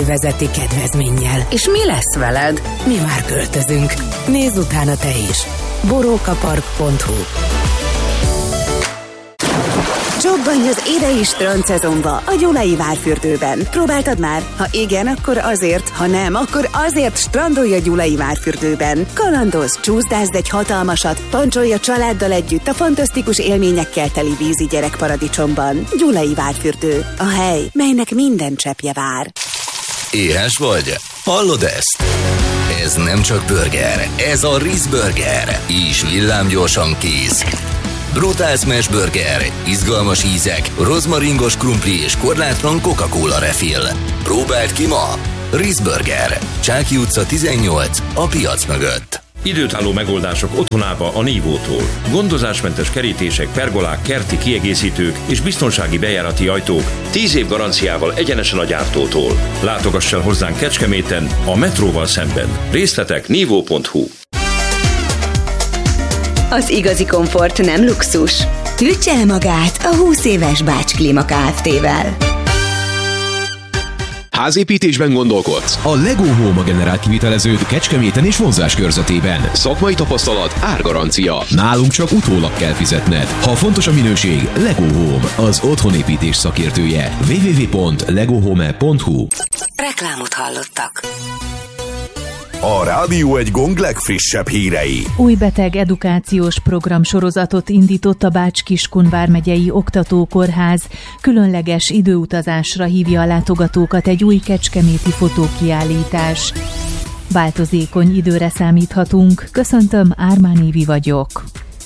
szervezeti kedvezménnyel. És mi lesz veled? Mi már költözünk. Nézz utána te is. borókapark.hu. Csobbanj az idei strandszezonba a Gyulai Várfürdőben. Próbáltad már? Ha igen, akkor azért, ha nem, akkor azért strandolj a Gyulai Várfürdőben. Kalandozz, csúszdázd egy hatalmasat, pancsolj a családdal együtt a fantasztikus élményekkel teli vízi gyerekparadicsomban. Gyulai Várfürdő. A hely, melynek minden cseppje vár. Éhes vagy? Hallod ezt? Ez nem csak burger, ez a Rizz Burger. Is villámgyorsan kész. Brutál smash burger, izgalmas ízek, rozmaringos krumpli és korlátlan Coca-Cola refill. Próbáld ki ma! Rizz Burger, Csáky utca 18, a piac mögött. Időtálló megoldások otthonába a Nívótól. Gondozásmentes kerítések, pergolák, kerti kiegészítők és biztonsági bejárati ajtók 10 év garanciával egyenesen a gyártótól. Látogass el hozzánk Kecskeméten, a metróval szemben. Részletek nívó.hu. Az igazi komfort nem luxus. Töltse el magát a 20 éves Bács Klíma Kft-vel. Házépítésben gondolkodsz? A Lego Home generál kiviteleződ Kecskeméten és vonzás körzetében. Szakmai tapasztalat, árgarancia. Nálunk csak utólag kell fizetned. Ha fontos a minőség, Lego Home, az otthonépítés szakértője. www.legohome.hu. Reklámot hallottak. A Rádió egy Gong legfrissebb hírei. Új beteg edukációs programsorozatot indított a Bács-Kiskun vármegyei oktatókórház. Különleges időutazásra hívja a látogatókat egy új kecskeméti fotókiállítás. Változékony időre számíthatunk. Köszöntöm, Ármán Évi vagyok.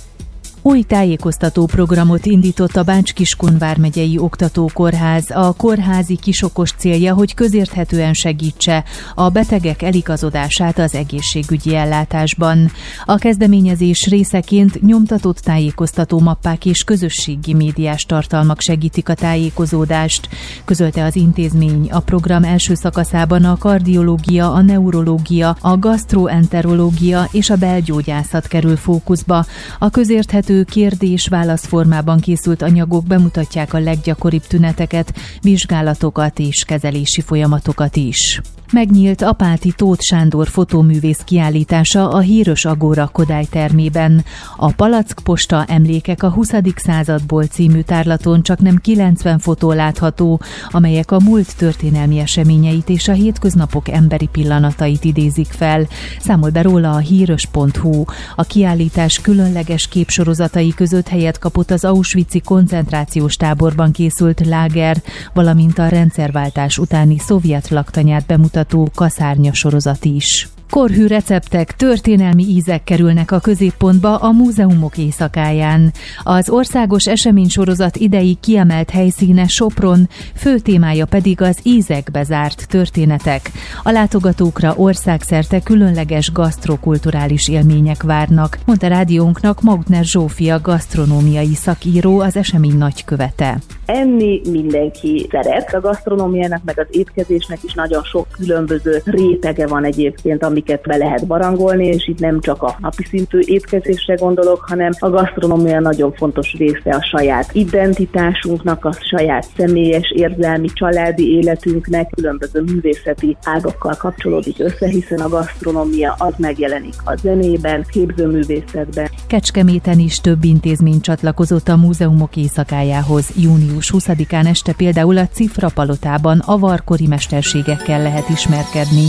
Új tájékoztató programot indított a Bács-Kiskun vármegyei oktatókórház. A kórházi kisokos célja, hogy közérthetően segítse a betegek eligazodását az egészségügyi ellátásban. A kezdeményezés részeként nyomtatott tájékoztató mappák és közösségi médiás tartalmak segítik a tájékozódást, közölte az intézmény. A program első szakaszában a kardiológia, a neurológia, a gasztroenterológia és a belgyógyászat kerül fókuszba. A közérthető kérdés-válasz formában készült anyagok bemutatják a leggyakoribb tüneteket, vizsgálatokat és kezelési folyamatokat is. Megnyílt Apáti Tóth Sándor fotóművész kiállítása a Híros Agóra Kodály termében. A Palackposta Emlékek a 20. századból című tárlaton csaknem 90 fotó látható, amelyek a múlt történelmi eseményeit és a hétköznapok emberi pillanatait idézik fel. Számol be róla a híros.hu. A kiállítás különleges képsorozatai között helyet kapott az auschwitzi koncentrációs táborban készült láger, valamint a rendszerváltás utáni szovjet laktanyát bemutató kaszárnya sorozat is. Korhű receptek, történelmi ízek kerülnek a középpontba a múzeumok éjszakáján. Az országos eseménysorozat idei kiemelt helyszíne Sopron, fő témája pedig az ízekbe zárt történetek. A látogatókra országszerte különleges gasztrokulturális élmények várnak, mondta rádiónknak Mautner Zsófia gasztronómiai szakíró, az esemény nagykövete. Enni mindenki szeret. A gasztronómiának meg az étkezésnek is nagyon sok különböző rétege van egyébként, amiket be lehet barangolni, és itt nem csak a napi szintű étkezésre gondolok, hanem a gasztronómia nagyon fontos része a saját identitásunknak, a saját személyes, érzelmi, családi életünknek, különböző művészeti ágakkal kapcsolódik össze, hiszen a gasztronómia az megjelenik a zenében, képzőművészetben. Kecskeméten is több intézmény csatlakozott a múzeumok éjszakájához. Június 20-án este például a Cifra palotában avarkori mesterségekkel lehet ismerkedni.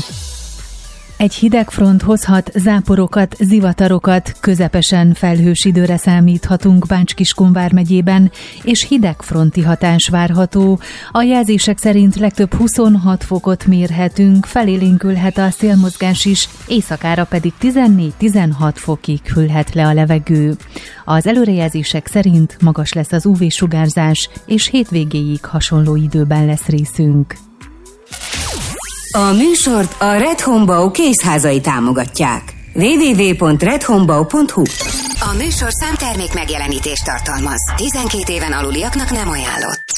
Egy hidegfront hozhat záporokat, zivatarokat, közepesen felhős időre számíthatunk Bács-Kiskun vármegyében, és hidegfronti hatás várható. A jelzések szerint legtöbb 26 fokot mérhetünk, felélénkülhet a szélmozgás is, éjszakára pedig 14-16 fokig hűlhet le a levegő. Az előrejelzések szerint magas lesz az UV-sugárzás, és hétvégéig hasonló időben lesz részünk. A műsort a Red Homebau kézházai támogatják. www.redhomebau.hu. A műsor számtermék megjelenítést tartalmaz. 12 éven aluliaknak nem ajánlott.